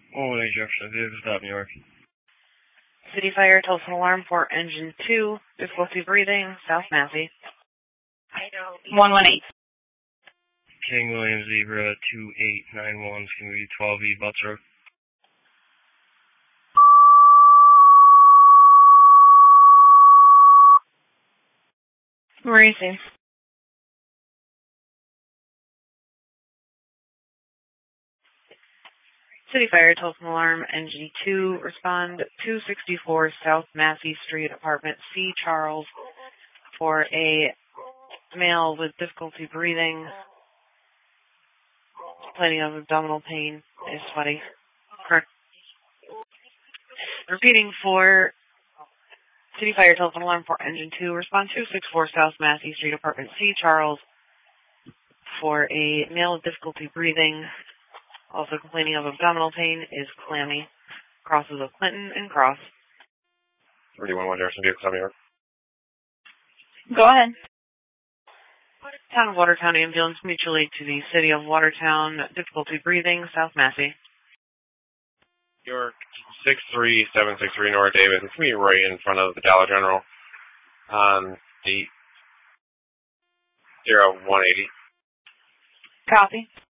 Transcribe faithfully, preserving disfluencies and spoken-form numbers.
Oh, hey, Jefferson. This is Stop New York. City Fire, telephone alarm for engine two, difficulty breathing, South Massey. one one eight. King William Zebra two eight nine one, it's going to be twelve E Butts Road. Racing. City Fire, telephone alarm, engine two, respond two sixty-four South Massey Street, apartment C, Charles, for a male with difficulty breathing, complaining of abdominal pain, is sweaty. Correct. Repeating for City Fire, telephone alarm for engine two, respond two sixty-four South Massey Street, apartment C, Charles, for a male with difficulty breathing, also complaining of abdominal pain, is clammy. Crosses of Clinton and Cross. three one one Jefferson, vehicle Stop New York. Go ahead. Town of Watertown ambulance, mutual aid to the City of Watertown, difficulty breathing, South Massey. York six three seven six three North Davis. It's me right in front of the Dollar General on the zero one eighty. Copy.